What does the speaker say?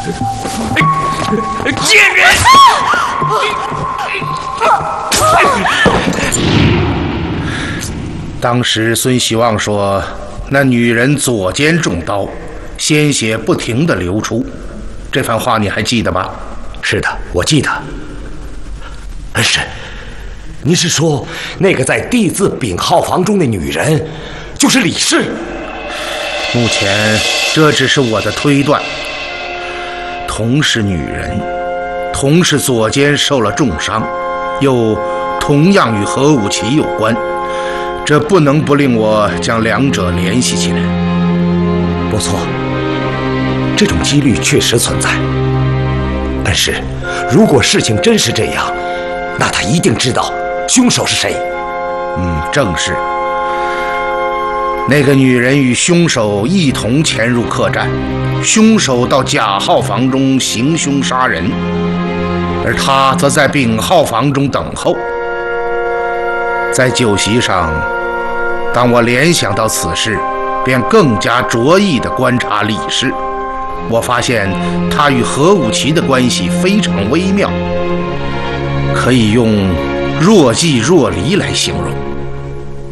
贱人！ 当时孙希望说，那女人左肩中刀，鲜血不停地流出。这番话你还记得吧？ 是的，我记得。恩师，你是说那个在 D 字丙号房中的女人就是李氏？ 目前这只是我的推断。同是女人，同是左肩受了重伤，又同样与何武奇有关，这不能不令我将两者联系起来。 不错，这种几率确实存在。恩师，如果事情真是这样，那他一定知道凶手是谁。 正是。那个女人与凶手一同潜入客栈，凶手到甲号房中行凶杀人，而他则在丙号房中等候。在酒席上，当我联想到此事，便更加着意地观察李氏。我发现他与何武奇的关系非常微妙，可以用若即若离来形容。